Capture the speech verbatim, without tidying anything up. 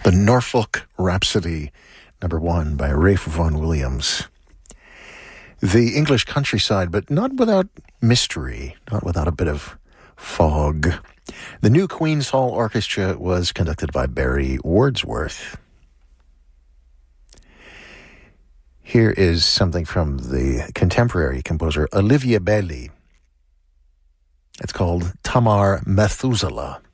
The Norfolk Rhapsody, number one by Ralph Vaughan Williams. The English countryside, but not without mystery, not without a bit of fog. The new Queen's Hall Orchestra was conducted by Barry Wordsworth. Here is something from the contemporary composer Olivia Belli. It's called Tamar Methuselah.